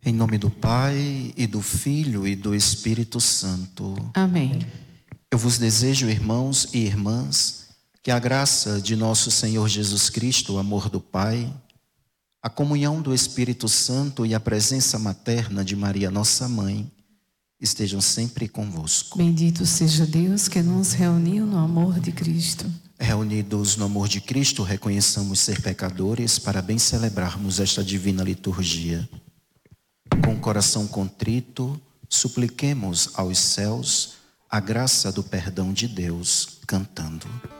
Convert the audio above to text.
Em nome do Pai, e do Filho, e do Espírito Santo. Amém. Eu vos desejo, irmãos e irmãs, que a graça de nosso Senhor Jesus Cristo, o amor do Pai, a comunhão do Espírito Santo e a presença materna de Maria, nossa Mãe, estejam sempre convosco. Bendito seja Deus que nos reuniu no amor de Cristo. Reunidos no amor de Cristo, reconheçamos ser pecadores para bem celebrarmos esta divina liturgia. Com o coração contrito, supliquemos aos céus a graça do perdão de Deus, cantando.